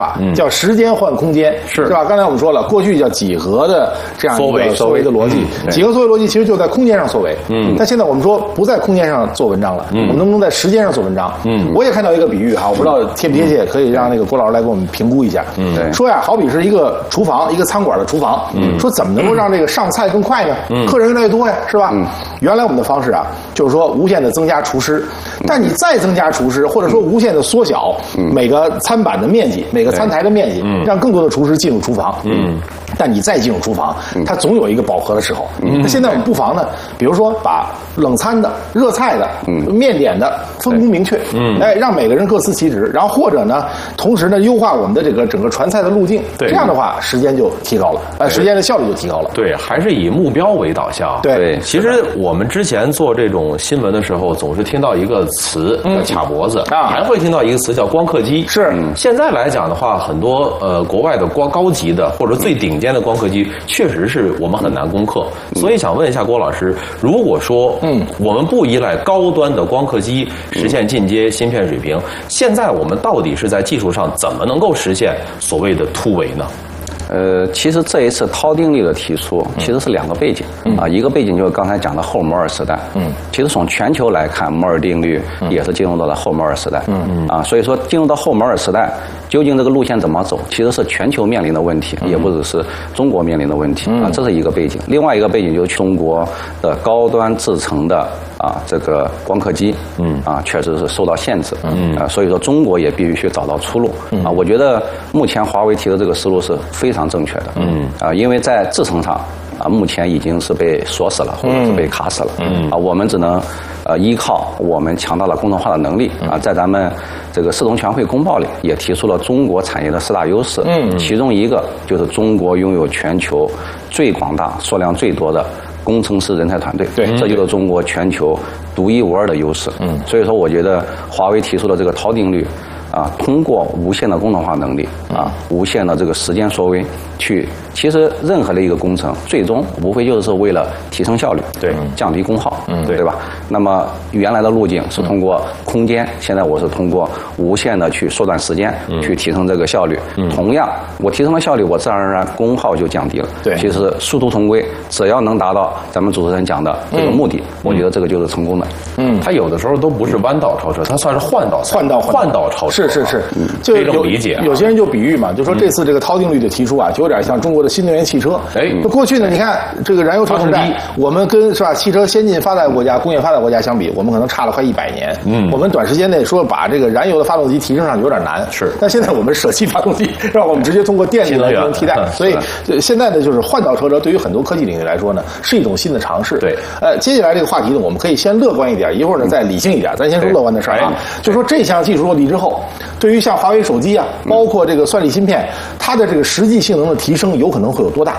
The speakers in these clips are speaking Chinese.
叫时间换空间，是吧？刚才我们说了，过去叫几何的这样一个缩微的逻辑，几何缩微逻辑其实就在空间上缩微。但现在我们说不在空间上做文章了，我们能不能在时间上做文章？我也看到一个比喻哈，我不知道贴不贴切，可以让那个郭老师来给我们评估一下。说呀，好比是一个厨房，一个餐馆的厨房，说怎么能够让这个上菜更快呢？客人越来越多呀，是吧？原来我们的方式啊，就是说无限的增加厨师，但你再增加厨师，或者说无限的缩小每个餐板的面积，每个餐台的面积，让更多的厨师进入厨房。但你再进入厨房，它总有一个饱和的时候。那现在我们不妨呢，比如说把冷餐的、热菜的、面点的分工明确，让每个人各司其职，然后或者呢，同时呢优化我们的这个整个传菜的路径，这样的话时间就提高了，时间的效率就提高了。 对，还是以目标为导向。 对， 其实我们之前做这种新闻的时候，总是听到一个词叫卡脖子，还会听到一个词叫光刻机。 是， 现在来讲的话，很多国外的高级的或者最顶尖的光刻机，确实是我们很难攻克。所以想问一下郭老师，如果说我们不依赖高端的光刻机实现进阶芯片水平，现在我们到底是在技术上怎么能够实现所谓的突围呢？ 其实这一次涛定律的提出，其实是两个背景啊，一个背景就是刚才讲的后摩尔时代，其实从全球来看，摩尔定律也是进入到了后摩尔时代，所以说进入到后摩尔时代，究竟这个路线怎么走，其实是全球面临的问题，也不只是中国面临的问题啊，这是一个背景。另外一个背景就是中国的高端制成的这个光刻机，确实是受到限制，所以说中国也必须去找到出路啊。我觉得目前华为提的这个思路是非常正确的，因为在制程上目前已经是被锁死了，或者是被卡死了，我们只能依靠我们强大的工程化的能力在咱们这个四中全会公报里也提出了中国产业的4大优势，其中一个就是中国拥有全球最广大、数量最多的工程师人才团队，这就是中国全球独一无二的优势。所以说，我觉得华为提出的这个涛定律通过无限的工程化能力无限的这个时间缩微，其实任何的一个工程，最终无非就是为了提升效率，降低功耗，对吧？那么原来的路径是通过空间，现在我是通过无限的去缩短时间，去提升这个效率。同样，我提升了效率，我自然而然功耗就降低了。其实殊途同归，只要能达到咱们主持人讲的这个目的，我觉得这个就是成功的。 它有的时候都不是弯道超车，它算是换道超车。 是，就这种理解。 有些人就比喻嘛，就说这次这个涛定律的提出就有点像中国的新能源汽车。那过去呢，你看这个燃油车时代，我们跟是吧汽车先进发达国家、工业发达国家相比，我们可能差了快100年。我们短时间内说把这个燃油的发动机提升上去有点难。是，但现在我们舍弃发动机，让我们直接通过电力来进行替代。所以现在呢，就是换道车车对于很多科技领域来说呢，是一种新的尝试。接下来这个话题呢，我们可以先乐观一点，一会儿呢再理性一点。咱先说乐观的事儿就说这项技术落地之后，对于像华为手机包括这个算力芯片，它的这个实际性能的提升有可能会有多大？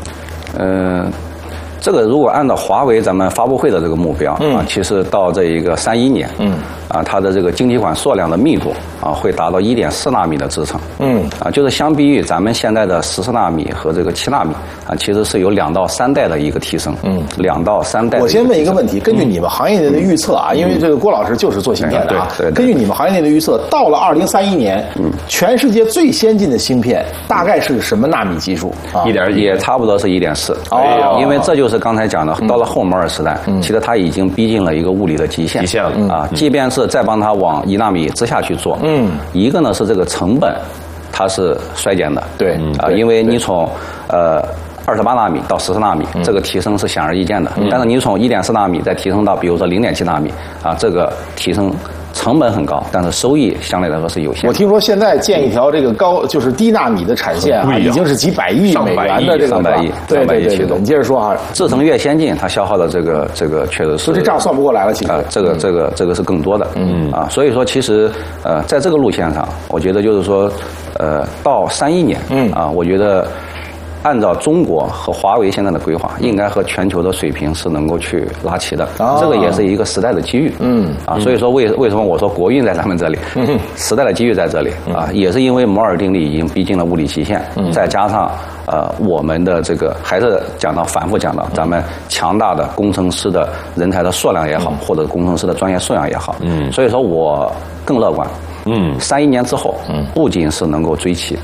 这个如果按照华为咱们发布会的这个目标其实到这一个31年，它的这个晶体管数量的密度会达到1.4纳米的制程，就是相比于咱们现在的14纳米和这个7纳米其实是有2到3代的一个提升，2到3代。 我先问一个问题，根据你们行业内的预测因为这个郭老师就是做芯片的根据你们行业内的预测，到了2031年，全世界最先进的芯片大概是什么纳米技术 ？1.1也差不多是1.4，因为这就是刚才讲的，到了后摩尔时代，其实它已经逼近了一个物理的极限了即便是再帮它往1纳米之下去做，一个呢是这个成本它是衰减的，因为你从28纳米到14纳米，这个提升是显而易见的，但是你从1.4纳米再提升到比如说0.7纳米这个提升成本很高，但是收益相对来说是有限。 我听说现在建一条这个就是低纳米的产线已经是几百亿美元的这个 300亿， 对，你接着说制程越先进，它消耗的这个确实是， 这账算不过来了，其实这个是更多的，所以说其实在这个路线上，我觉得就是说到31年，我觉得按照中国和华为现在的规划，应该和全球的水平是能够去拉齐的，这个也是一个时代的机遇，所以说为什么我说国运在咱们这里，时代的机遇在这里也是因为摩尔定律已经逼近了物理极限，再加上我们的这个还是反复讲到咱们强大的工程师的人才的数量也好，或者工程师的专业素养也好，所以说我更乐观。 31年之后，不仅是能够追齐，